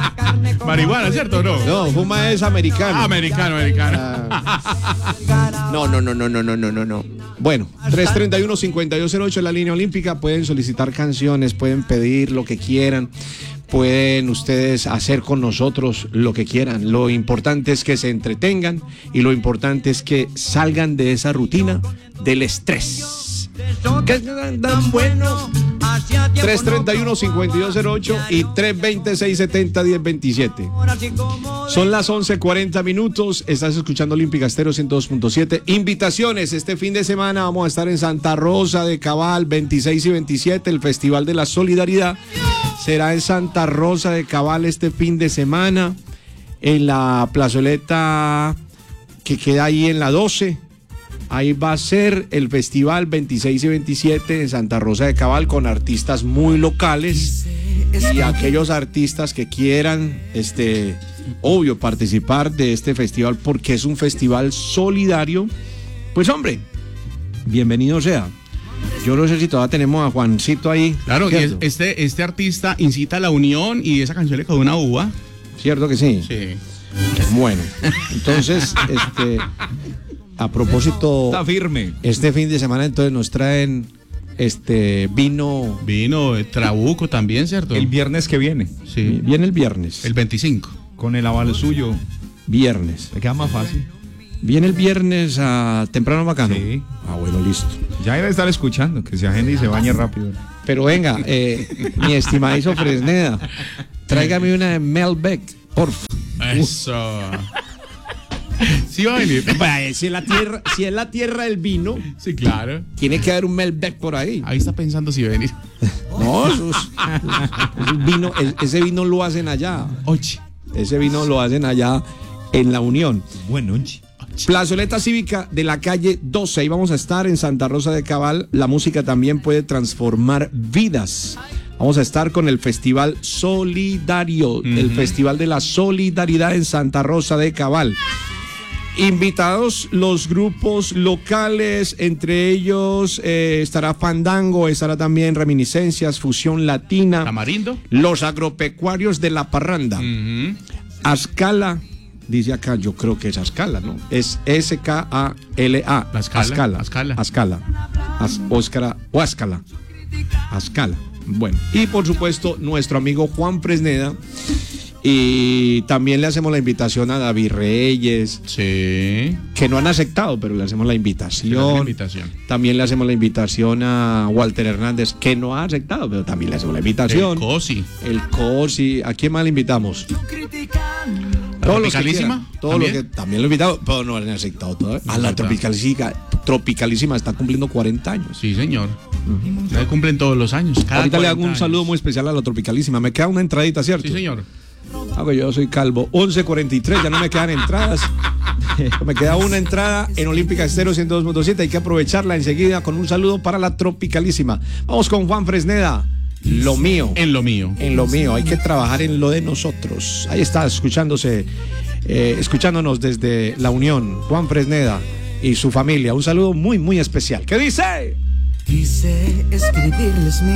Marihuana, ¿cierto o no? No, fuma es americano. Americano. No. Bueno, 331-5208 en la línea olímpica. Pueden solicitar canciones, pueden pedir lo que quieran, pueden ustedes hacer con nosotros lo que quieran. Lo importante es que se entretengan y lo importante es que salgan de esa rutina del estrés. Que es tan bueno. 331-5208 y 320-670-1027. Son las 11:40 minutos. Estás escuchando Olímpica Estéreo 102.7. Invitaciones. Este fin de semana vamos a estar en Santa Rosa de Cabal, 26 y 27. El Festival de la Solidaridad será en Santa Rosa de Cabal este fin de semana, en la plazoleta que queda ahí en la 12. Ahí va a ser el festival 26 y 27 en Santa Rosa de Cabal con artistas muy locales y aquellos artistas que quieran, obvio, participar de este festival porque es un festival solidario. Pues hombre, bienvenido sea. Yo no sé si todavía tenemos a Juancito ahí. Claro, y este artista incita a la unión y esa canción le quedó una uva. ¿Cierto que sí? Sí. Bueno, entonces, a propósito, está firme. Este fin de semana entonces nos traen vino. Vino, trabuco también, ¿cierto? El viernes que viene. Sí. Viene el viernes. El 25. Con el aval suyo. Viernes. Le queda más fácil. Viene el viernes a temprano bacano. Sí. Ah, bueno, listo. Ya debe estar escuchando, que se agende y se bañe rápido. Pero venga, mi estimadizo Fresneda, tráigame una de Melbeck, porfa. Eso. Sí va a venir. Si es la tierra del vino, sí, claro. Tiene que haber un Melbeck por ahí. Ahí está pensando si va a venir. No, vino, ese vino lo hacen allá. Oye. Ese vino lo hacen allá en La Unión. Bueno, Plazoleta Cívica de la calle 12. Ahí vamos a estar en Santa Rosa de Cabal. La música también puede transformar vidas. Vamos a estar con el Festival Solidario, el Festival de la Solidaridad en Santa Rosa de Cabal. Invitados los grupos locales, entre ellos estará Fandango, estará también Reminiscencias, Fusión Latina, Tamarindo, los agropecuarios de la parranda, Ascala, dice acá, yo creo que es Ascala, ¿no? Es S-K-A-L-A, Ascala, Ascala. Bueno, y por supuesto nuestro amigo Juan Fresneda. Y también le hacemos la invitación a David Reyes, sí, que no han aceptado, pero le hacemos la invitación. También le hacemos la invitación a Walter Hernández, que no ha aceptado, pero también le hacemos la invitación. El Cosi. ¿A quién más le invitamos? Tropicalísima. También lo invitamos, pero no le han aceptado todavía. A la Tropicalísima está cumpliendo 40 años. Sí, señor. Ya cumplen todos los años. Ahorita le hago un saludo muy especial a la Tropicalísima. Me queda una entradita, ¿cierto? Sí, señor. Yo soy calvo. 11:43, ya no me quedan entradas. Me queda una entrada en Olímpica Estéreo 102.7. Hay que aprovecharla enseguida con un saludo para la Tropicalísima. Vamos con Juan Fresneda. Lo mío. En lo mío. Hay que trabajar en lo de nosotros. Ahí está escuchándonos desde La Unión, Juan Fresneda y su familia. Un saludo muy, muy especial. ¿Qué dice? Quise escribirles mi